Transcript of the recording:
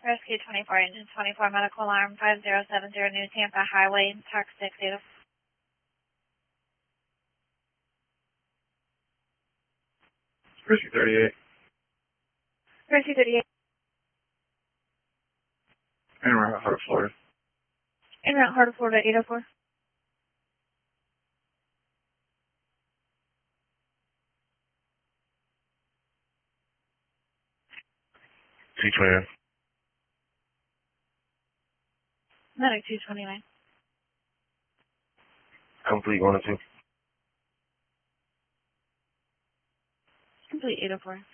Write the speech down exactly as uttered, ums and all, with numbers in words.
Rescue twenty-four, engine twenty-four, medical alarm five zero seven zero, New Tampa Highway, Talk six eight zero. Rescue thirty-eight. Rescue thirty-eight. En route, Heart of Florida. En route, Heart of Florida, eight oh four. two twenty-nine. Medic two twenty-nine. Complete one and two. Complete eight oh four.